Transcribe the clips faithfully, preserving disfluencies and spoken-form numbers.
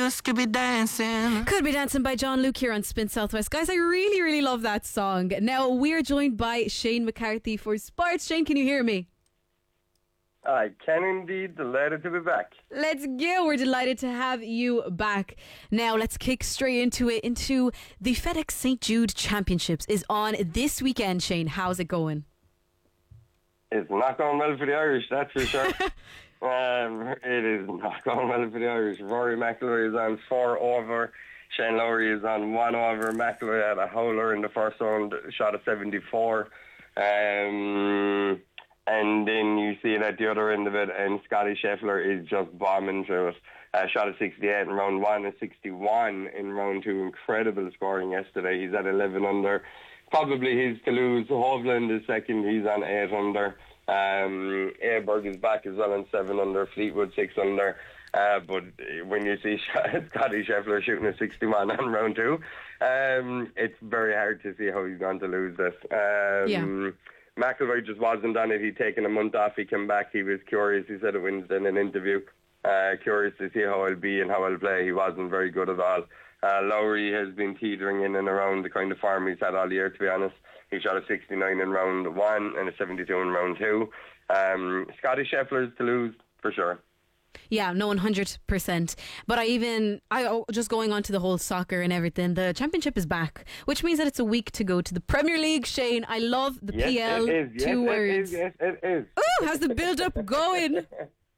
just could be dancing. Could Be Dancing by John Luke here on Spin Southwest. Guys, I really, really love that song. Now, we're joined by Shane McCarthy for sports. Shane, can you hear me? I can indeed. Delighted to be back. Let's go. We're delighted to have you back. Now, let's kick straight into it. Into the FedEx Saint Jude Championships is on this weekend, Shane. How's it going? It's not going well for the Irish, that's for sure. um, it is not going well for the Irish. Rory McIlroy is on four over. Shane Lowry is on one over. McIlroy had a howler in the first round, shot a seventy-four. Um... And then you see it at the other end of it, and Scotty Scheffler is just bombing through it. Uh, shot a sixty-eight in round one, a sixty-one in round two. Incredible scoring yesterday. He's at eleven under. Probably his to lose. Hovland is second. He's on eight under. Um, Aberg is back as well on seven under. Fleetwood six under. Uh, but when you see Scotty Scheffler shooting a sixty-one on round two, um, it's very hard to see how he's going to lose this. Um, yeah. McIlroy just wasn't on it. He'd taken a month off. He came back. He was curious. He said it Wednesday in an interview. Uh, curious to see how I'll be and how I'll play. He wasn't very good at all. Uh, Lowry has been teetering in and around the kind of form he's had all year, to be honest. He shot a sixty-nine in round one and a seventy-two in round two. Um, Scotty Scheffler's to lose, for sure. Yeah, no, one hundred percent. But I even, I oh, just going on to the whole soccer and everything, the championship is back, which means that it's a week to go to the Premier League, Shane. I love the yes, P L, it is. two yes, words. It is. Yes, it is. Ooh, how's the build-up going?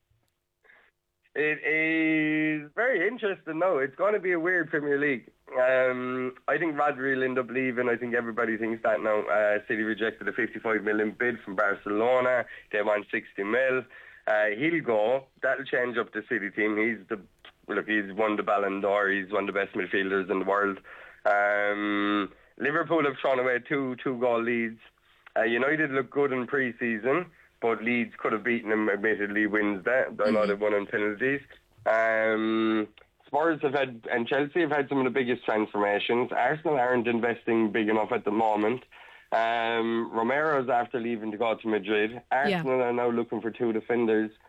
It is very interesting, no. It's going to be a weird Premier League. Um, I think Rodri will end up leaving. I think everybody thinks that now. Uh, City rejected a fifty-five million bid from Barcelona. They want sixty mil. Uh, he'll go. That'll change up the City team. He's the look. He's won the Ballon d'Or. He's one of the best midfielders in the world. Um, Liverpool have thrown away two two goal leads. Uh, United look good in pre-season, but Leeds could have beaten them. Admittedly, Wednesday. I know Mm-hmm. they've won on penalties. Um, Spurs have had and Chelsea have had some of the biggest transformations. Arsenal aren't investing big enough at the moment. Um, Romero's after leaving to go to Madrid. Arsenal yeah. are now looking for two defenders.